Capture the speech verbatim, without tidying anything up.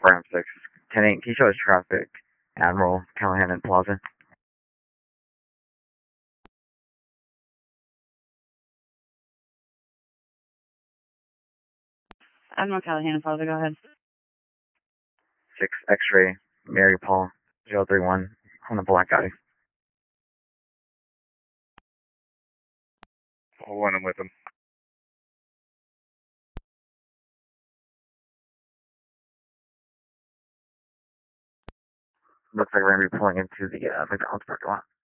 Ram six. ten eight, can you show us traffic? Admiral, Callahan, and Plaza. Admiral Callahan and Plaza, go ahead. six, X-ray, Mary Paul, zero three one, on the black guy. Paul one, I'm with him. Looks like we're going to be pulling into the uh, McDonald's parking lot.